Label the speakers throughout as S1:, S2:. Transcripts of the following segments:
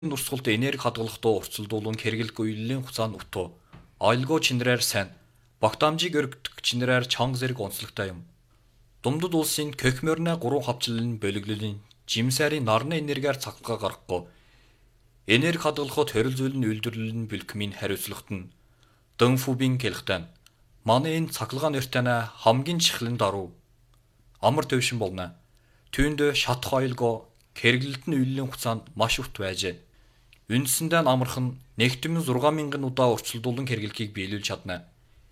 S1: Нурсгалд энерги хадгалахдаа уртсалдуулан хэрэглэх үеийн хугацаанд утуу. Аялгау чинрээр сайн. Багтаамжийг өргөдөх чинрээр чанга зэрэг онцлогтой юм. Думдад улсын Көхмөрнө 3 хавчлалын болиглолын жимсарийн нарны энергиар цахилгаан гаргахгүй. Энерги хадгалахад хорил зүйлийн үйлдвэрлэлийн бэлтгэмийн хариуцлагат нь Дөнфүбийн гэлхтэн. Манай энэ цахилгаан нэртэнэ хамгийн чихлэн даруй. Амар төвшин болно. Түүнд шатах аялгау хэрэглэлтэн үеийн хугацаанд маш урт байжээ. Үндсэндээ амархан нэгтгэмэн 6000 удаа уртсалдуулан хэрэглэхийг биелүүлж чадна.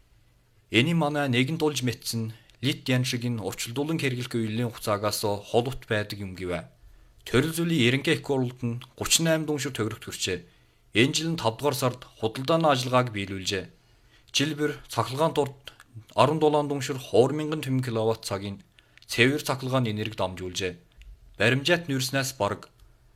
S1: Эний манай нэгэн тулж мэдсэн лит яншигийн уртсалдуулан хэрэглэх үеийн хугацаагаас холбот байдаг юм гэвэ. Төрөл зүйлийн ерөнхий их хурлд нь 38 дүншир төгрөгт хүрчээ. Энэ жил нь 5 дугаар сард худалдааны ажиллагааг биелүүлжээ. Жил бүр цахилгаан дурд 17 дүншир хуурминган тэм киловатт цагийн цэвэр цахилгааны энерги дамжуулжээ. Баримжаат нүүрснээс бараг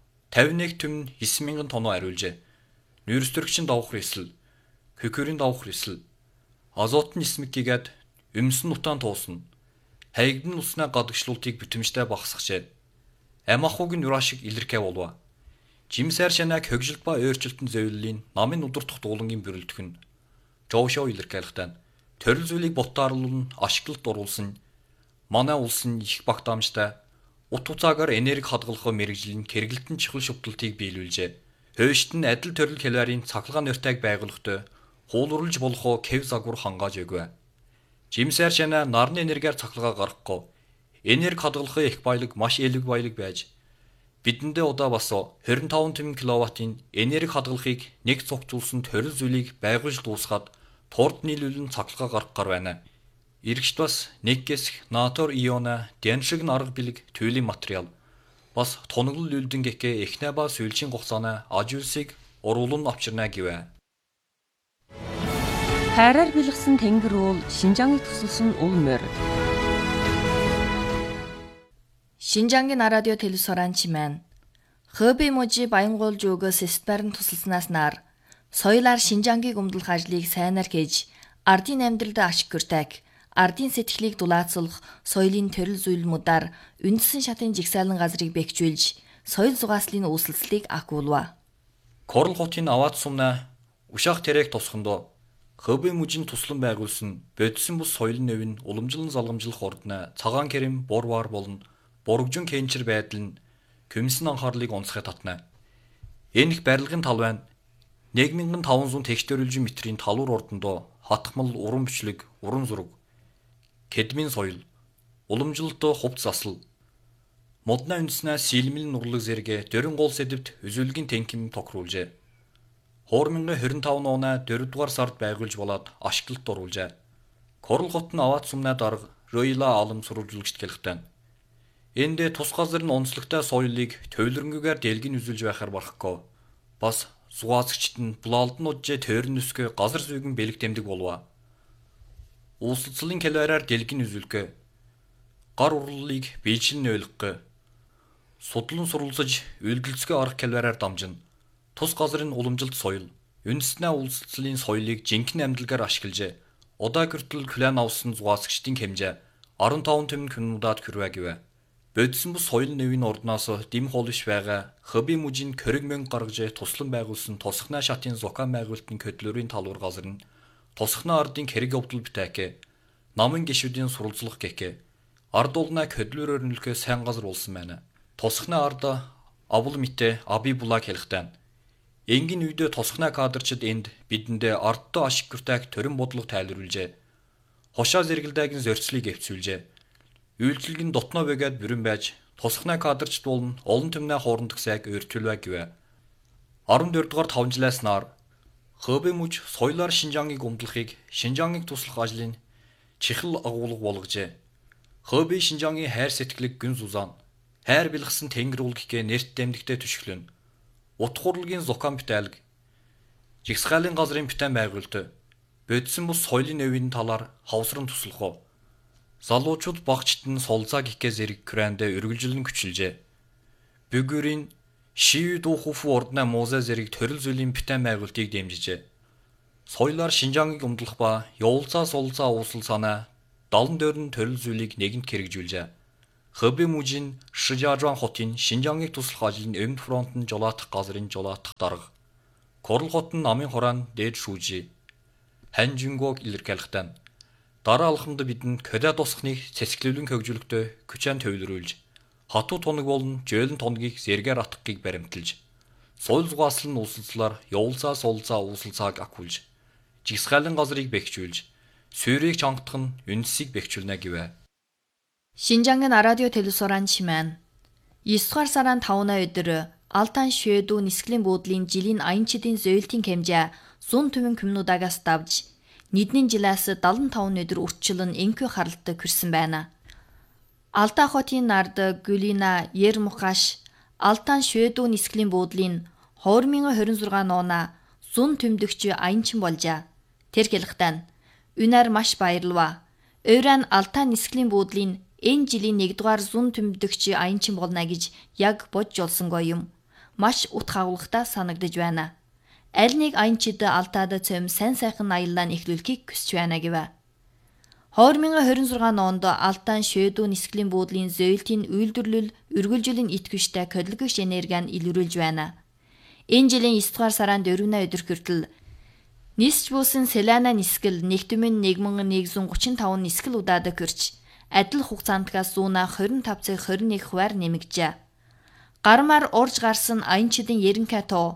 S1: 51 түмэн 9000 тоноо ариулжээ. Нүүрстөрөгчин давхар эсэл, кükүрийн давхар эсэл, азотын нисмэггээд өмсөн нутаан туусна. Хаягдын уснаа гадагшлуултыг бүтэмжтэй багасгажээ. Амахугийн нурашиг илэрхээ болов. Жимсар шанаг хөгжилт ба өөрчлөлтөнд зөвлөлийн намын удирдах дуулангийн бүрэлдэх нь Жовшоо илэрхийлэлтэн төрөл зүйлийг ботаарлуулн ашиглалт оруулсан манай улсын их багтаамжтай ут хуцаагаар энерги хадгалах мэрэгжлийн хэрэглэлтэн чихэл шүтэлтийг биелүүлжээ. Хойшд нь адил төрөл хэлбэрийн цахилгаан нөртэйг байгуулахдаа хуулурлж болох кев загвар хангааж өгвэ. Жимсар шана нарны энергиар цахилгаа гаргахгүй. Энерги хадгалахын их баялаг маш элэг баялаг байж бидэндээ удаа бас 25 тэм киловаттын энерги хадгалахыг нэг цогцулсан төрөл зүйлийг байгуулж дуусгаад турд нийлүүлэн цахилгаа гаргахаар байна. Иргэжт бас нэг гэсэх натор иона дэншиг арга бэлэг түйлийн материал бас тоноглол үлдэн гэхээ эхнээ ба сүүлчийн хугацааны аж үйлсийг уруулан авчирна гэвэ.
S2: Хайраар бэлгсэн тэнгэр уул Шинжааныг тусалсан ул морь.
S3: Шинжаангийн радио телевизоран чимэн. Хөби мужи Баянгуулж өгөөс стбарын тусалснаас нар соёлаар Шинжаангийг өмдлөх ажлыг сайнаар хийж ардын амьдралд ашиг хүртэх ардын сэтгэлийг дулаацуулах соёлын төрөл зүйлмүүдээр үндсэн шатын жигсаалан газрыг бэхжүүлж соёл зугааслын үүсэлцлийг агуулва.
S1: Корл хотын аваад сумна ушаах тэрээг тусхандоо Хөби мужийн туслан байгуулсан бодисон бус соёлын нөвийн уламжлан залгамжлах ордны цагаан керем борвар болон бургжин кенчер байдал нь комиссийн анхаарлыг онцгой татна. Энэ их барилгын тал байна. 1500 тэхтөрөлжин метрийн талуур ордондоо хатгмал уран бичлэг, уран зураг, кедмийн соёл, уламжлалт хувц засал, модны үндэснээ сэлмэл нурлаг зэрэг дөрөн гол сэдвт үзүүлгийн тэнхим тохируулжээ. 2025 оноо 4 дугаар сард байгуулж болоод ашиглалт оруулжээ. Корл хотын аваад сумнаа дарга Ройла алам сурвалжлагчд гэлхтэн. Энд тус газар нь онцлогтой соёлыг төвлөрөнгөөр дэлгэн үзүүлж байхаар барахгүй. Бас зугаацагчд нь булаалднуудж тойрон өсгөө газар зүйгэн бэлэг тэмдэг болов. Улсцлын хэлбэрээр дэлгэн үзүүлэх, гар урлалыг биелшин ойлгох, судлан сурвалжиж үйлдэлцгээ арга хэлбэрээр дамжина. Тус газрын уламжилт соёл, үндэснээ улсцлын соёлыг жинхэнэ амьдлгаар ашиглаж, удаа гэртэл клан авсан зугаацагчдын хэмжээ 15 тэм км хүрвэ гэвэ. Бодисон бус соёл нэвийн ордноос дэм холш байгаа Хөби мужийн körөг мөн гаргаж туслан байгуулсан тусахна шатын зокан байгуулалтын хөтлөрийн талуур газар нь тусахна ардын хэрэг явдал битэкэ намын гишүүдийн сурвалжлах гэхэ ард улнаа хөдлөөр өрнөлхөө сайн газар болсон байна. Тусахна ард авал митэ аби булак хэлхтэн. Энгийн үедээ тусахна кадрчид энд бидэндээ ардтай ашиг хүртээх төрөн бодлого тайлбарлажээ. Хошоо зэрэгэлдээгийн зорьцлыг эвцүүлжээ. Үйлчлэг нь дотноо бэгээд бүрэн байж тусахна кадрчд болон олон түмнээ хоорондох сайг өртүүлвэ гэвэ. 14 дугаар 5 жилээс нар Хөби муж соёлоор Шинжаангийг өмдлөхийг Шинжаангийг туслах ажлын чихэл агуулга болгожээ. Хөби Шинжаангийн хайр сэтгэлийг гүн сузаан хайр бэлгсэн тэнгэр уул гэхээ нэрт дэмдэгтэй түшиглэн утх хурлын зокан битэлг жигсгаалын газрын битэн байгуулт бодисон бус соёлын нөвийн талаар хавсран туслах. Залуучууд багчд нь солзаа гихгээ зэрэг крандэ өргөлжлөн хүчилжээ. Бүгүрийн Шиу дуухуфу ордна музей зэрэг төрөл зүйлийн битэн байгуултыг дэмжижээ. Соёлоор Шинжаангийг өмдлөх ба явуулцаа сулцаа уусал санаа 74 төрөл зүйлийг нэгэнт хэрэгжүүлжээ. Хэбэ мужийн Шижажуан хотын Шинжаангийг туслах ажлын Өмнөд фронтын жолоодох газрын жолоодох дарга. Корл хот нь намын хураан дээд шүүжээ. Хан Жингог илэрхийлэхдээ дараа алхамд бидэнд кодаа тусахныг цэцгэлүүлэн хөгжүүлэхдээ күчаан төвлөрүүлж, хатуу тунаг болон жөөлөн тунагийг зэргээр атгахыг баримталж, соёл зугааслан улсалцлаар явуулзаа суулзаа uusalцааг акуулж, жигсгайлан газрыг бэхжүүлж, сүйрийг чангатах нь үндэсийг бэхжүүлнэ гэвэ.
S3: 신장gen 아라디오 텔레소란 치면 9дугаар сарын 5-ны өдөр Алтан Шведу нисгэлийн буудлын жилийн аянчдын зөөлтийн хэмжээ 100 төвийн коммунуудагаас давж нийтний жилээс 75 өдөр үрчлэн энхүү харалтад хүрсэн байна. Алтан хотын нард Гүлина Ермухаш Алтан Шведу нисгэлийн буудлын 2026 нуна 100 төмдөгч аянчин болжээ. Тэр хэлэхдээ үнээр маш баярлав. Өөрөөр Алтан нисгэлийн буудлын энэ жилийн 1-р 100 төмдөгч аянчин болно гэж яг бодж олсонгүй юм. Маш утга агуулгатай санагдаж байна. Аль нэг аянчид Алтаад цөм сайн сайхан аяллаа эхлүүлэхийг хүсэж байна гэвэ. 2026 онд Алтан Шведу нисгэлийн буудлын зөөлтийн үйлдвэрлэл үргэлжлэн итгэвчтэй кодлогч энерги нь илрүүлж байна. Энэ жилийн 9-р сарын 4-ны өдөр хүртэл нисч буусан Селана нисгэл нэгтмэн 1135 нисгэл удаад гэрч адил хугацаантгаас 125 цаг 21 хувиар нэмэгджээ. Гармаар урж гарсан аянчдын ерөнхий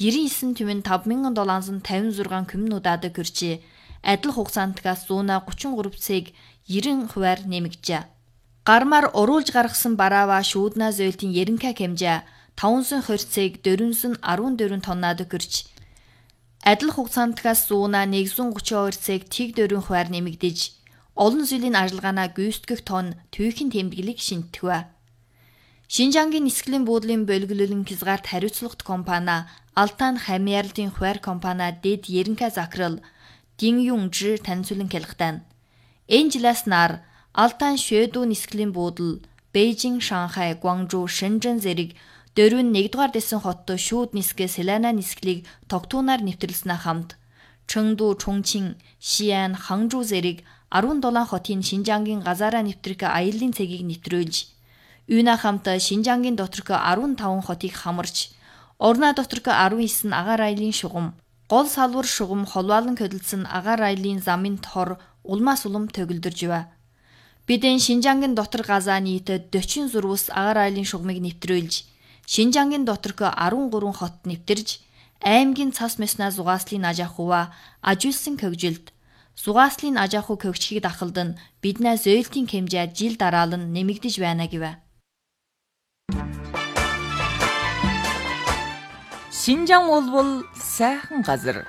S3: 99,5756 коммунуудад гэрч адил хугацаантгаас 133 цаг 90 хувиар нэмэгджээ. Гармаар уруулж гаргасан бараава шүүднаа зөөлтийн ерөнхий хэмжээ 520 цаг 414 тоннад гэрч адил хугацаантгаас 132 цаг 104 хувиар нэмэгдэж олон жилийн ажиллагаанаа гүйцэтгэх тон төвийн тэмдэглэлийг шинтгэв. Шинжаангийн нисгэлийн буудлын бөлгөлөлн хязгаарт хариуцлагат компани Алтан Хамьярлын хувиар компани дэд ерөнхий захирал Дин Юнжи танилцуулан хэлэхдээ энэ жилээс нар Алтан Шведу нисгэлийн буудал Бээжин, Шанхай, Гуанчжоу, Шэньчжэн зэрэг 1-р дэсэн хоттой шүүд нисгэ Селана нисгэлийг тогтуунаар нэвтрүүлснээр хамт Чэнгду, Чунчин, Шиан, Ханчжоу зэрэг 17 хотын Шинжаангийн газаараа нэвтрэх аяллаа цэгийг нэвтрүүлж, үүнээ хамт Шинжаангийн доторх 15 хотыг хамарч, орноо доторх 19 агаар аяллаа шугам, гол салбар шугам холбоолон хөдөлсөн агаар аяллаа замын тор улмаас улам төгөлдөрж байв. Бидэн Шинжаангийн дотор газаа нийт 46 агаар аяллаа шугамыг нэвтрүүлж, Шинжаангийн доторх 13 хот нэвтэрж, аймгийн цас мэснаа зугааслын аж ахуйва ажилсан хөгжилд зугааслын аж ахуй хөгжихийг дахалдан биднээ зөөлтийн хэмжээ жил дараалан нэмэгдэж байна гэвэ.
S2: 신장 болбол сайхан газар.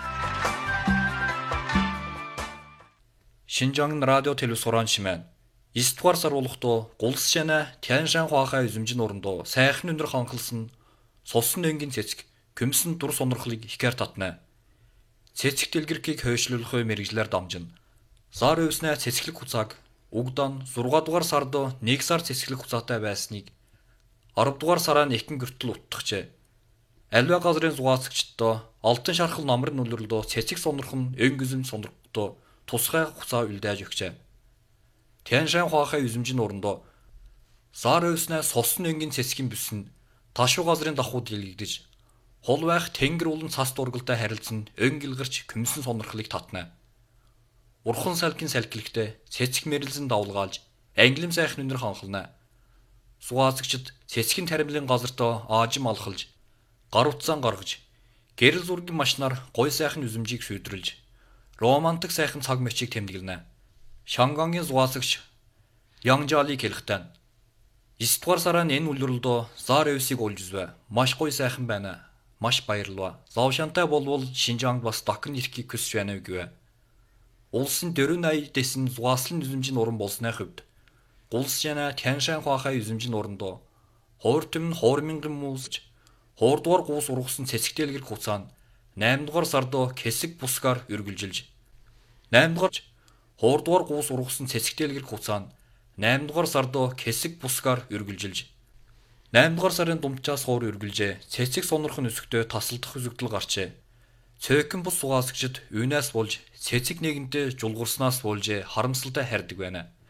S1: Шинжаангийн радио телевизоран шимэн 9-р сар болохдоо гулс шана Тяншан хуахай үзэмжин орондоо сайхан өндөр ханхалсан сулсан энгийн цэцэг көмсөн дур сонирхлыг ихээр татна. Цэцэг дэлгэрхийг хойшлуулах мэрэгжлэр дамжина. Сар өвснэ цэцгэлэг хуцааг угдаан 6 дугаар сард 1 сар цэцгэлэг хуцаатай байсныг 10 дугаар сараа нэгэн гэртэл уттгчээ. Альва газрын зугаацагчдоо алтан шархал номер нүлрэлдөө цэцэг сонирхон энгизм сонирхдоо тусгай хуцаа үлдээж өгчээ. Тяншан хуахай үзэмжин орондоо сар өвснэ сулсан энгийн цэцгийн бүс нь ташуу газрын дахуу дэлгэгдэж хол байх тэнгэр улан цас дургалтай харилцсан өнгөлгөрч көмсөн сонирхлыг татна. Урхан салгийн салхилэгтээ цэцэг мэрэлзэн давлгаалж англим сайхан өнөр ханхална. Сугаацагчд цэцгийн таримлын газартаа аажим алхалж гар утсаан гаргаж гэрэл зургийн машинаар гой сайхан үзэмжийг шүйдрэлж романтик сайхан цаг мөчийг тэмдэглэнэ. Шангангийн сугаацагч Янжали хэлэхдээ 9-р сараа энэ үлрэлдөө зар өвсийг олж үзвэ. Маш гой сайхан байна. Маш баярлалаа. Завшантай болвол Шинжаангд бас дахин ирэхийг хүсэж байна гэвэ. Улсын 480 дэсэн зугааслын үзэмжийн уран болсны хувьд гулс жана Тяншан хуахай үзэмжийн урандоо хуур төмн хуурмингэн мүүлж хуурдугаар гуус ургасан цэцэг дэлгэр хуцаанд 8 дугаар сард хэсэг бусгаар үргэлжилж 8 дугаар хуурдугаар гуус ургасан цэцэг дэлгэр хуцаанд 8 дугаар сард хэсэг бусгаар үргэлжилж 8 дугаар сарын думчаас хуур үргэлжээ. Цэцэг сонирхон өсгтөө тасалдах үзэгдэл гарчээ. Цөөхөн бус сугаасагчд үйнээс болж цэцэг нэгэнтээ жулгурснаас болж харамсалтай хардаг байна.